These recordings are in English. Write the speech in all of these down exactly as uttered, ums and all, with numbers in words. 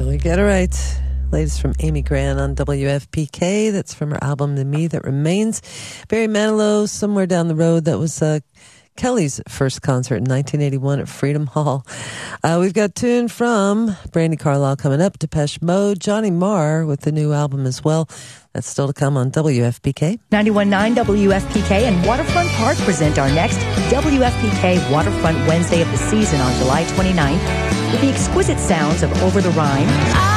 we get it right. Latest from Amy Grant on W F P K. That's from her album The Me That Remains. Barry Manilow, Somewhere Down the Road. That was uh, Kelly's first concert in nineteen eighty-one at Freedom Hall. Uh, we've got tune from Brandi Carlile coming up, Depeche Mode, Johnny Marr with the new album as well. That's still to come on W F P K. ninety-one point nine W F P K and Waterfront Park present our next W F P K Waterfront Wednesday of the season on July twenty-ninth with the exquisite sounds of Over the Rhine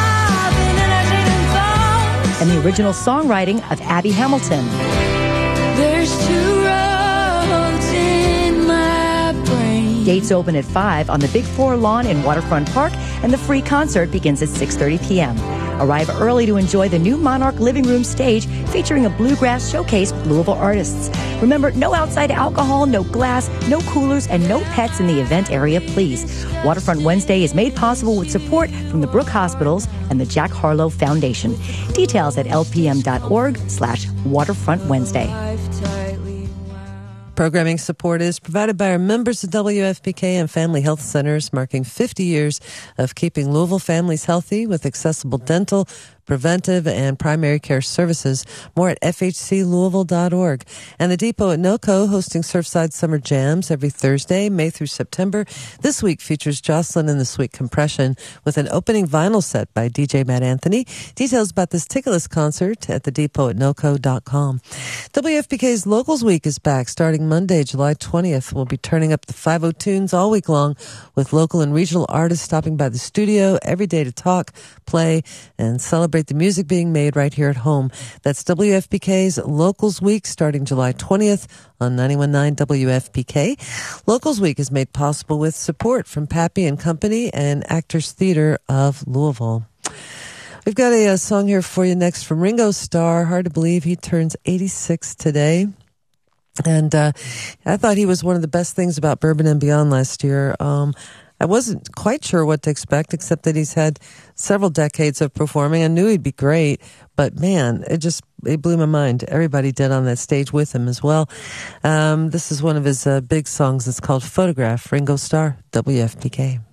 and the original songwriting of Abby Hamilton. There's two roads in my brain. Gates open at five on the Big Four lawn in Waterfront Park, and the free concert begins at six thirty p.m. Arrive early to enjoy the new Monarch Living Room stage featuring a bluegrass showcase with Louisville artists. Remember, no outside alcohol, no glass, no coolers, and no pets in the event area, please. Waterfront Wednesday is made possible with support from the Brooke Hospitals and the Jack Harlow Foundation. Details at lpm.org slash Waterfront Wednesday. Programming support is provided by our members of W F P K and Family Health Centers, marking fifty years of keeping Louisville families healthy with accessible dental, preventive, and primary care services. More at f h c louisville dot org. And the Depot at NOCO hosting Surfside Summer Jams every Thursday, May through September. This week features Jocelyn and the Sweet Compression with an opening vinyl set by D J Matt Anthony. Details about this ticketless concert at the depot at noco dot com. W F P K's Locals Week is back starting Monday, July twentieth. We'll be turning up the five oh tunes all week long with local and regional artists stopping by the studio every day to talk, play, and celebrate the music being made right here at home. That's W F P K's Locals Week starting July twentieth on ninety-one point nine W F P K. Locals Week is made possible with support from Pappy and Company and Actors Theater of Louisville. We've got a, a song here for you next from Ringo Starr. Hard to believe he turns eighty-six today. And uh, I thought he was one of the best things about Bourbon and Beyond last year. Um, I wasn't quite sure what to expect, except that he's had several decades of performing. I knew he'd be great, but man, it just it blew my mind. Everybody did on that stage with him as well. Um, this is one of his uh, big songs. It's called Photograph. Ringo Starr, W F P K.